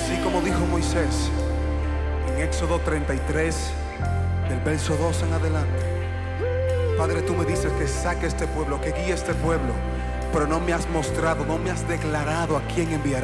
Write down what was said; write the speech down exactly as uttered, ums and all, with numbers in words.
Así como dijo Moisés en Éxodo treinta y tres, del verso dos en adelante. Padre, tú me dices que saque este pueblo, que guíe este pueblo, pero no me has mostrado, no me has declarado a quién enviarás.